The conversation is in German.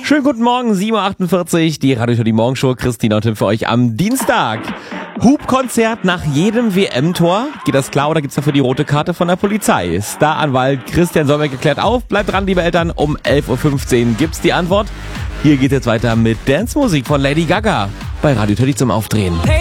Schönen guten Morgen, 7.48 Uhr, die Radio Teddy Morgenshow, Christina und Tim für euch am Dienstag. Hubkonzert nach jedem WM-Tor. Geht das klar oder gibt's dafür die rote Karte von der Polizei? Staranwalt Christian Solberg klärt auf. Bleibt dran, liebe Eltern, um 11.15 Uhr gibt's die Antwort. Hier geht's jetzt weiter mit Dance-Musik von Lady Gaga bei Radio Teddy zum Aufdrehen.